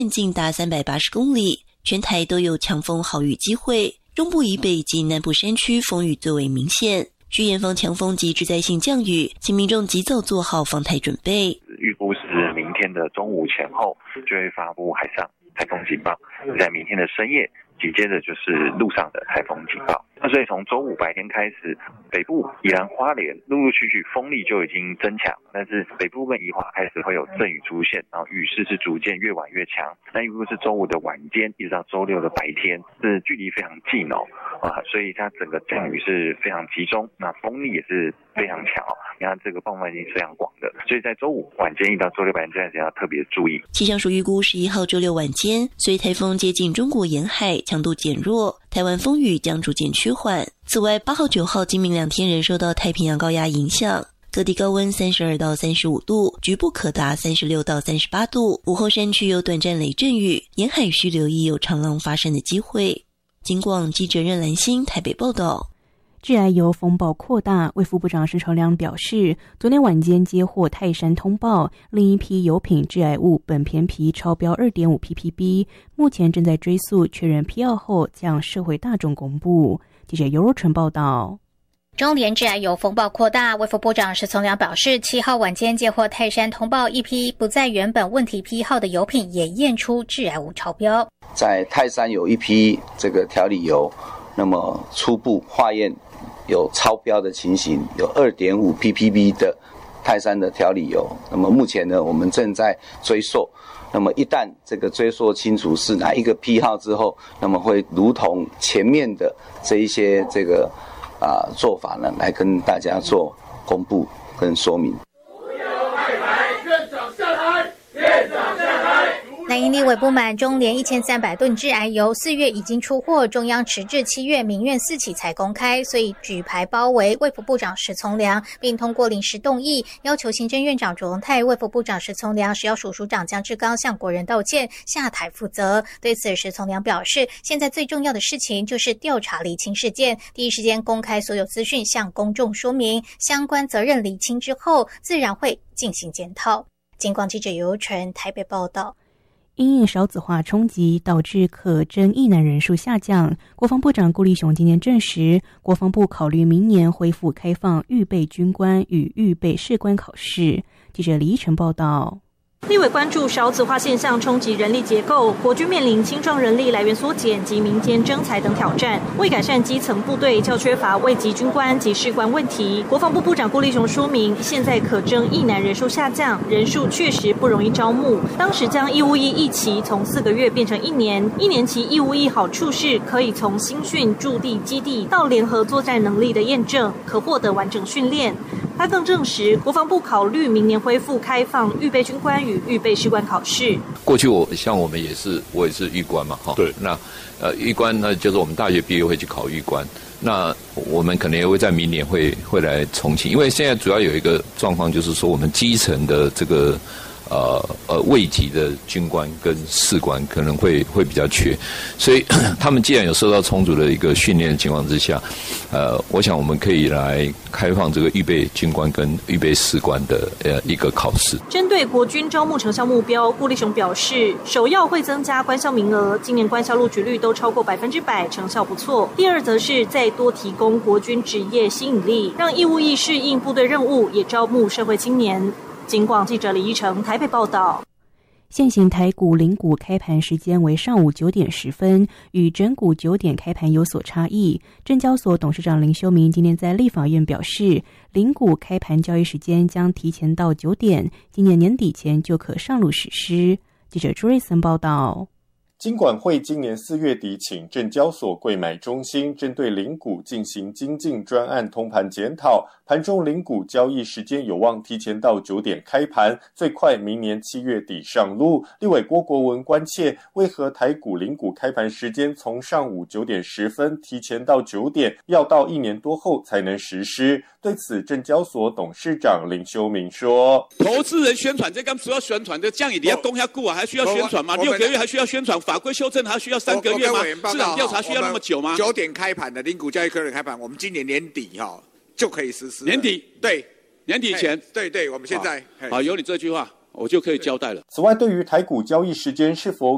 近达380公里，全台都有强风豪雨机会，中部以北及南部山区风雨最为明显。需严防强风及致灾性降雨，请民众及早做好防台准备。 预估是明天的中午前后就会发布海上台风警报，在明天的深夜紧接着就是陆上的台风警报。那所以从周五白天开始，北部宜兰花莲陆陆续续风力就已经增强，但是北部跟宜花开始会有阵雨出现，然后雨势是逐渐越晚越强。那如果是周五的晚间一直到周六的白天，是距离非常近所以它整个降雨是非常集中，那风力也是非常强你看这个范围已经非常广的，所以在周五晚间一到周六白天这段时间要特别注意。 气象署预估11号周六晚间，随台风接近中国沿海，强度减弱，台湾风雨将逐渐趋缓。此外，8号、9号今明2天仍受到太平洋高压影响，各地高温32到35度，局部可达36到38度。午后山区有短暂雷阵雨，沿海需留意有长浪发生的机会。警广记者任兰心台北报道。 致癌油风暴扩大，卫福部长施成良表示，昨天晚间接获泰山通报，另一批油品致癌物苯偏皮超标 2.5 ppb， 目前正在追溯确认批号后向社会大众公布。记者尤若纯报道。 中联致癌油风暴扩大，卫福部长施从良表示，7号晚间接获泰山通报，一批不在原本问题批号的油品也验出致癌物超标。 在泰山有一批这个调理油，那么初步化验有超标的情形，有 2.5 ppb 的泰山的调理油。那么目前呢，我们正在追溯。那么一旦这个追溯清楚是哪一个批号之后，那么会如同前面的这一些这个做法呢，来跟大家做公布跟说明。 南营立委不满中联1300吨致癌油4月已经出货，中央迟至7月民怨四起才公开，所以举牌包围卫福部长施从良，并通过临时动议，要求行政院长卓荣泰、卫福部长施从良、食药署署长江志刚向国人道歉，下台负责。对此，施从良表示，现在最重要的事情就是调查厘清事件，第一时间公开所有资讯，向公众说明相关责任厘清之后，自然会进行检讨。警广记者尤纯台北报道。 因应少子化冲击，导致可征役男人数下降。国防部长顾立雄今天证实，国防部考虑明年恢复开放预备军官与预备士官考试。记者李依晨报道。 立委关注少子化现象冲击人力结构，国军面临青壮人力来源缩减及民间征才等挑战。为改善基层部队较缺乏位级军官及士官问题，国防部部长顾立雄说明，现在可征役男人数下降，人数确实不容易招募。当时将义务役役期从4个月变成1年，1年期义务役好处是可以从新训驻地基地到联合作战能力的验证，可获得完整训练。他更证实，国防部考虑明年恢复开放预备军官与预备士官考试。 过去我也是预官嘛，对，那预官呢就是我们大学毕业会去考预官，那我们可能也会在明年会来重启，因为现在主要有一个状况就是说我们基层的这个位级的军官跟士官可能会比较缺，所以他们既然有受到充足的一个训练的情况之下，我想我们可以来开放这个预备军官跟预备士官的一个考试。 针对国军招募成效目标，顾立雄表示，首要会增加官校名额，今年官校录取率都超过100%，成效不错。第二则是再多提供国军职业吸引力，让义务役适应部队任务，也招募社会青年。警广记者李依成台北报道。 现行台股零股开盘时间为上午9点10分，与整股9点开盘有所差异。证交所董事长林修明今天在立法院表示，零股开盘交易时间将提前到9点，今年年底前就可上路实施。记者朱瑞森报道。 金管会今年4月底请证交所柜买中心针对零股进行精进专案通盘检讨，盘中零股交易时间有望提前到9点开盘，最快明年7月底上路。立委郭国文关切，为何台股零股开盘时间从上午9点10分提前到9点，要到1年多后才能实施？对此，证交所董事长林修明说：“ 投资人宣传，这刚主要宣传的，这样你要攻下股啊，还需要宣传吗？6个月还需要宣传？法规修正还需要3个月吗？市场调查需要那么久吗 ？9点开盘的零股交易科的开盘，我们今年年底就可以实施。 年底对， 年底前对，我们现在好有你这句话，我就可以交代了。” 此外，对于台股交易时间是否